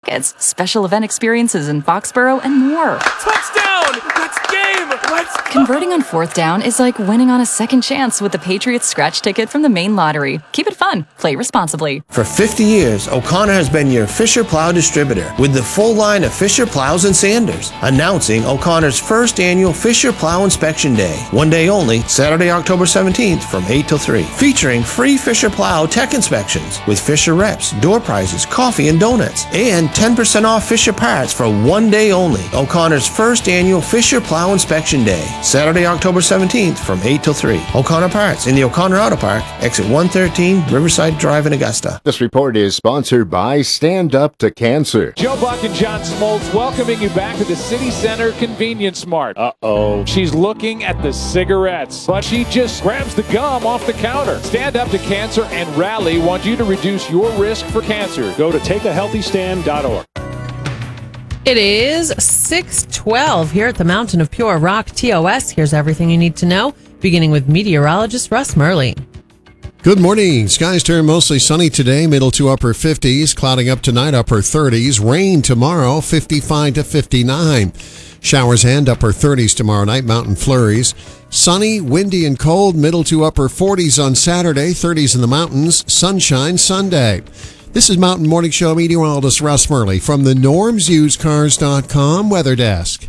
tickets, special event experiences in Foxborough, and more. Touchdown! Let's game! Let's go! Converting on fourth down is like winning on a second chance with the Patriots scratch ticket from the Maine Lottery. Keep it fun. Play responsibly. For 50 years, O'Connor has been your Fisher Plow distributor with the full line of Fisher Plows and Sanders. Announcing O'Connor's first annual Fisher Plow Inspection Day. One day only, Saturday, October 17th from 8 till 3. Featuring free Fisher Plow tech inspections with Fisher reps, door prizes, coffee, and donuts. And 10% off Fisher parts for one day only. O'Connor's first annual Fisher Plow Inspection Day. Saturday, October 17th from 8 till 3. O'Connor Parts in the O'Connor Auto Park, exit 113, Riverside Drive in Augusta. This report is sponsored by Stand Up to Cancer. Joe Buck and John Smoltz welcoming you back to the City Center Convenience Mart. Uh-oh. She's looking at the cigarettes, but she just grabs the gum off the counter. Stand Up to Cancer and Rally want you to reduce your risk for cancer. Go to takeahealthystand.org. It is 6:12 here at the Mountain of Pure Rock TOS. Here's everything you need to know, beginning with meteorologist Russ Murley. Good morning. Skies turn mostly sunny today, middle to upper 50s, clouding up tonight, upper 30s. Rain tomorrow, 55 to 59. Showers and upper 30s tomorrow night, mountain flurries. Sunny, windy, and cold, middle to upper 40s on Saturday, 30s in the mountains. Sunshine Sunday. This is Mountain Morning Show meteorologist Russ Murley from the normsusedcars.com weather desk.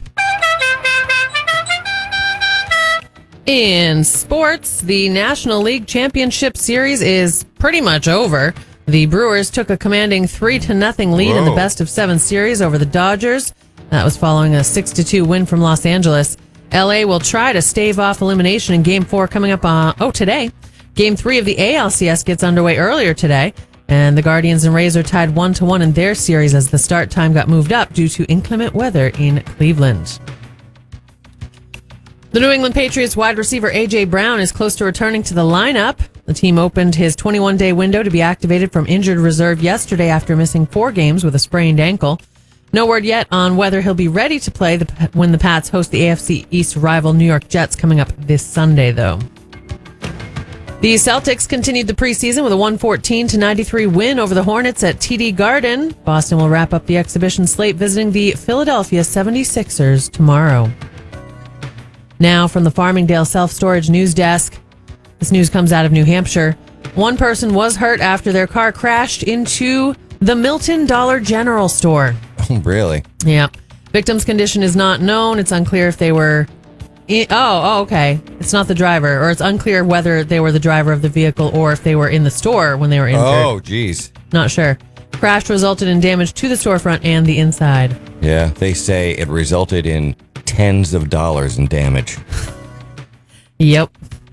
In sports, the National League Championship Series is pretty much over. The Brewers took a commanding 3-0 lead in the best-of-7 series over the Dodgers. That was following a 6-2 win from Los Angeles. LA will try to stave off elimination in Game 4 coming up today. Game 3 of the ALCS gets underway earlier today. And the Guardians and Rays are tied 1-1 in their series as the start time got moved up due to inclement weather in Cleveland. The New England Patriots wide receiver A.J. Brown is close to returning to the lineup. The team opened his 21-day window to be activated from injured reserve yesterday after missing 4 games with a sprained ankle. No word yet on whether he'll be ready to play when the Pats host the AFC East rival New York Jets coming up this Sunday, though. The Celtics continued the preseason with a 114-93 win over the Hornets at TD Garden. Boston will wrap up the exhibition slate visiting the Philadelphia 76ers tomorrow. Now from the Farmingdale Self-Storage News Desk. This news comes out of New Hampshire. One person was hurt after their car crashed into the Milton Dollar General store. Oh, really? Yeah. Victim's condition is not known. It's unclear if they were... okay. It's not the driver, or it's unclear whether they were the driver of the vehicle or if they were in the store when they were injured. Oh, geez. Not sure. Crash resulted in damage to the storefront and the inside. Yeah, they say it resulted in tens of dollars in damage. Yep.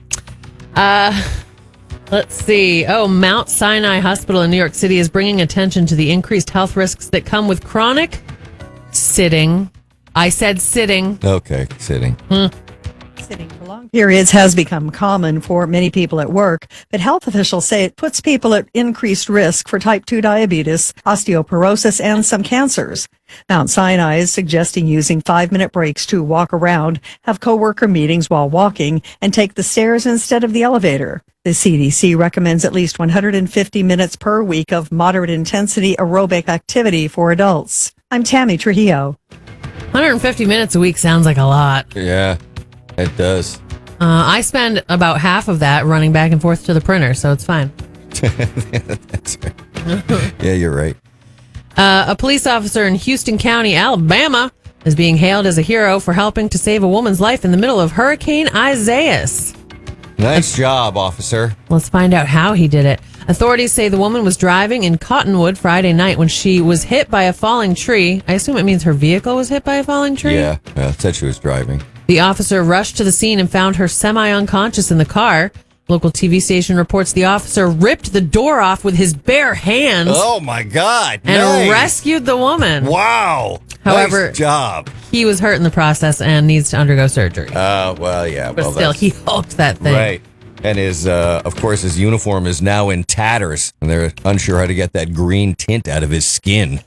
Let's see. Mount Sinai Hospital in New York City is bringing attention to the increased health risks that come with chronic sitting. I said sitting. Okay, sitting. Sitting for long periods has become common for many people at work, but health officials say it puts people at increased risk for type 2 diabetes, osteoporosis, and some cancers. Mount Sinai is suggesting using 5-minute breaks to walk around, have coworker meetings while walking, and take the stairs instead of the elevator. The CDC recommends at least 150 minutes per week of moderate intensity aerobic activity for adults. I'm Tammy Trujillo. 150 minutes a week sounds like a lot. Yeah, it does. I spend about half of that running back and forth to the printer, so it's fine. That's right. Yeah, you're right. A police officer in Houston County, Alabama, is being hailed as a hero for helping to save a woman's life in the middle of Hurricane Isaias. Nice job, officer. Let's find out how he did it. Authorities say the woman was driving in Cottonwood Friday night when she was hit by a falling tree. I assume it means her vehicle was hit by a falling tree? Yeah, it said she was driving. The officer rushed to the scene and found her semi-unconscious in the car. Local TV station reports the officer ripped the door off with his bare hands. Oh, my God. And rescued the woman. Wow. However, nice job. He was hurt in the process and needs to undergo surgery. Well, yeah. But still, he hulked that thing. Right. And of course, his uniform is now in tatters. And they're unsure how to get that green tint out of his skin.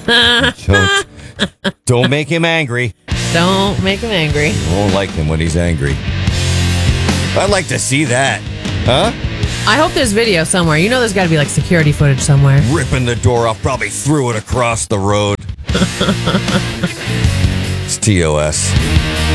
Don't make him angry. Don't make him angry. I won't like him when he's angry. I'd like to see that. Huh? I hope there's video somewhere. You know there's got to be like security footage somewhere. Ripping the door off, probably threw it across the road. It's TOS.